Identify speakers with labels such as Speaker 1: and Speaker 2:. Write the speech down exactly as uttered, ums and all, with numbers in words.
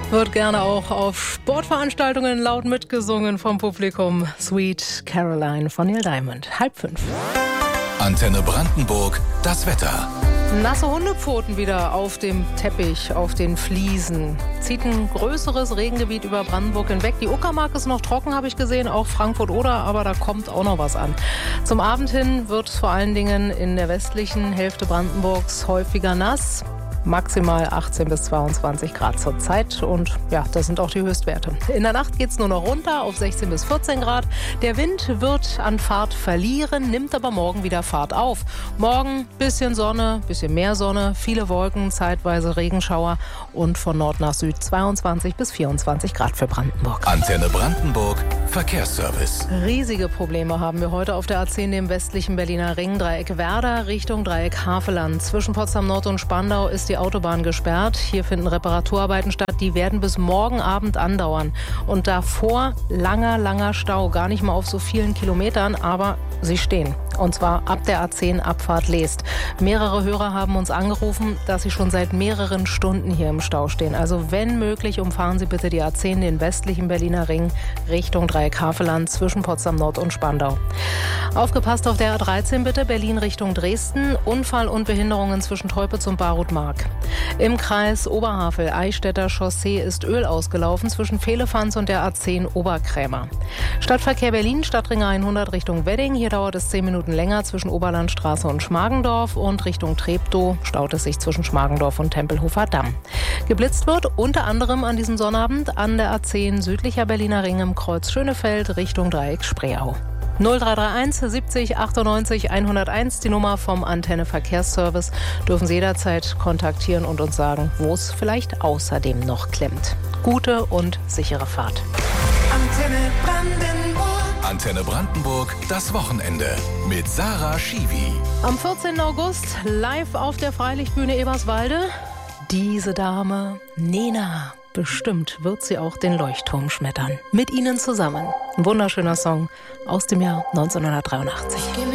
Speaker 1: Wird gerne auch auf Sportveranstaltungen laut mitgesungen vom Publikum. Sweet Caroline von Neil Diamond. Halb fünf.
Speaker 2: Antenne Brandenburg, das Wetter.
Speaker 1: Nasse Hundepfoten wieder auf dem Teppich, auf den Fliesen. Zieht ein größeres Regengebiet über Brandenburg hinweg. Die Uckermark ist noch trocken, habe ich gesehen, auch Frankfurt-Oder, aber da kommt auch noch was an. Zum Abend hin wird es vor allen Dingen in der westlichen Hälfte Brandenburgs häufiger nass. Maximal achtzehn bis zweiundzwanzig Grad zur Zeit und ja, das sind auch die Höchstwerte. In der Nacht geht es nur noch runter auf sechzehn bis vierzehn Grad. Der Wind wird an Fahrt verlieren, nimmt aber morgen wieder Fahrt auf. Morgen bisschen Sonne, bisschen mehr Sonne, viele Wolken, zeitweise Regenschauer und von Nord nach Süd zweiundzwanzig bis vierundzwanzig Grad für Brandenburg.
Speaker 2: Antenne Brandenburg, Verkehrsservice.
Speaker 1: Riesige Probleme haben wir heute auf der A zehn im westlichen Berliner Ring. Dreieck Werder Richtung Dreieck Havelland. Zwischen Potsdam Nord und Spandau ist die Autobahn gesperrt. Hier finden Reparaturarbeiten statt. Die werden bis morgen Abend andauern. Und davor langer, langer Stau. Gar nicht mal auf so vielen Kilometern, aber sie stehen. Und zwar ab der A zehn Abfahrt Leest. Mehrere Hörer haben uns angerufen, dass sie schon seit mehreren Stunden hier im Stau stehen. Also wenn möglich, umfahren Sie bitte die A zehn, den westlichen Berliner Ring, Richtung Dreieck Havelland zwischen Potsdam Nord und Spandau. Aufgepasst auf der A dreizehn bitte, Berlin Richtung Dresden. Unfall und Behinderungen zwischen Teupitz und Barut-Mark. Im Kreis Oberhavel-Eichstätter Chaussee ist Öl ausgelaufen zwischen Vehlefanz und der A zehn Oberkrämer. Stadtverkehr Berlin, Stadtring hundert Richtung Wedding. Hier dauert es zehn Minuten länger zwischen Oberlandstraße und Schmargendorf und Richtung Treptow staut es sich zwischen Schmargendorf und Tempelhofer Damm. Geblitzt wird unter anderem an diesem Sonnabend an der A zehn südlicher Berliner Ring im Kreuz Schönefeld Richtung Dreieck Spreeau. null drei drei eins siebzig achtundneunzig hunderteins, die Nummer vom Antenne Verkehrsservice. Dürfen Sie jederzeit kontaktieren und uns sagen, wo es vielleicht außerdem noch klemmt. Gute und sichere Fahrt.
Speaker 2: Antenne Brandenburg. Antenne Brandenburg, das Wochenende mit Sarah Schiwi.
Speaker 1: Am vierzehnten August live auf der Freilichtbühne Eberswalde. Diese Dame, Nena. Bestimmt wird sie auch den Leuchtturm schmettern. Mit Ihnen zusammen. Ein wunderschöner Song aus dem Jahr neunzehnhundertdreiundachtzig.